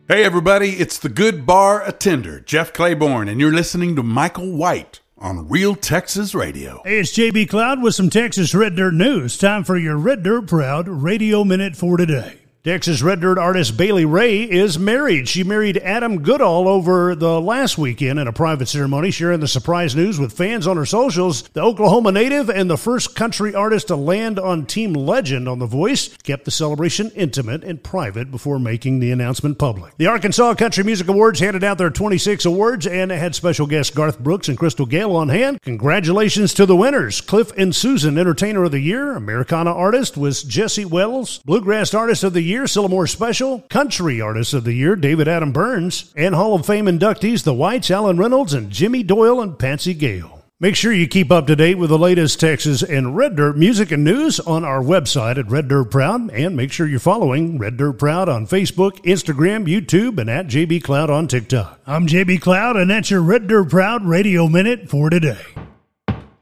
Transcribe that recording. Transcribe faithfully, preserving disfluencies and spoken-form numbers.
Hey everybody, it's the Good Bar Attender, Jeff Claiborne, and you're listening to Michael White on Real Texas Radio. Hey, it's J B Cloud with some Texas Red Dirt news. Time for your Red Dirt Proud Radio Minute for today. Texas Red Dirt artist Bailey Ray is married. She married Adam Goodall over the last weekend in a private ceremony, sharing the surprise news with fans on her socials. The Oklahoma native and the first country artist to land on Team Legend on The Voice kept the celebration intimate and private before making the announcement public. The Arkansas Country Music Awards handed out their twenty-six awards and had special guests Garth Brooks and Crystal Gale on hand. Congratulations to the winners. Cliff and Susan, Entertainer of the Year. Americana Artist was Jesse Wells. Bluegrass Artist of the Year, Sylamore Special. Country Artist of the Year, David Adam Burns. And Hall of Fame inductees, the Whites, Alan Reynolds, and Jimmy Doyle and Patsy Gale. Make sure you keep up to date with the latest Texas and Red Dirt music and news on our website at Red Dirt Proud, and make sure you're following Red Dirt Proud on Facebook, Instagram, YouTube, and at J B Cloud on TikTok. I'm J B Cloud, and that's your Red Dirt Proud Radio Minute for today.